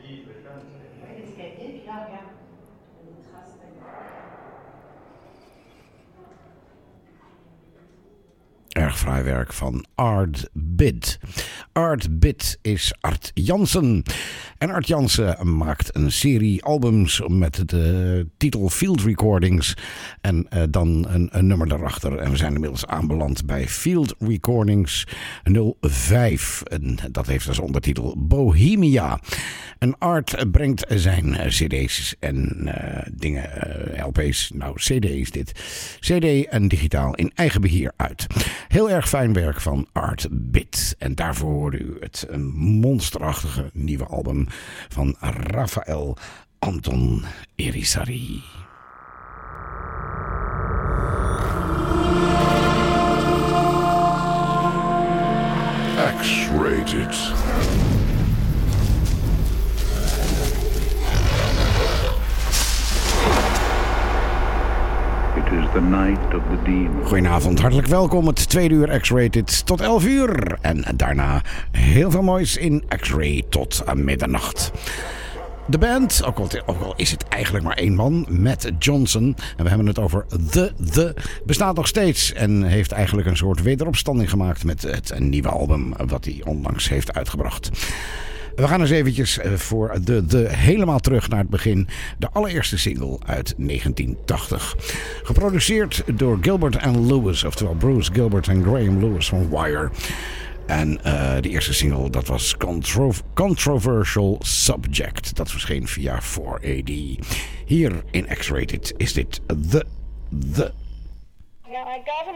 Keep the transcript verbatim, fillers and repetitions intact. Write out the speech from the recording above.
Erg fraai werk van Art Bid. Art Bid is Art Jansen. En Art Jansen maakt een serie albums met de titel Field Recordings. En uh, dan een, een nummer daarachter. En we zijn inmiddels aanbeland bij Field Recordings nul vijf. En dat heeft als ondertitel Bohemia. En Art brengt zijn cd's en uh, dingen, uh, L P's, nou C D is dit. C D en digitaal in eigen beheer uit. Heel erg fijn werk van Art Bid. En daarvoor hoorde u het een monsterachtige nieuwe album van Rafael Anton Irizarry. X-rated. The night of the demon. Goedenavond, hartelijk welkom. Het tweede uur X-Rated tot elf uur. En daarna heel veel moois in X-Ray tot middernacht. De band, ook al, ook al is het eigenlijk maar één man, Matt Johnson. En we hebben het over The The. Bestaat nog steeds en heeft eigenlijk een soort wederopstanding gemaakt met het nieuwe album wat hij onlangs heeft uitgebracht. We gaan eens eventjes voor de, de helemaal terug naar het begin. De allereerste single uit negentien tachtig. Geproduceerd door Gilbert and Lewis. Oftewel Bruce Gilbert en Graham Lewis van Wire. En uh, de eerste single dat was Contro- Controversial Subject. Dat verscheen via four A D. Hier in X-Rated is dit The The.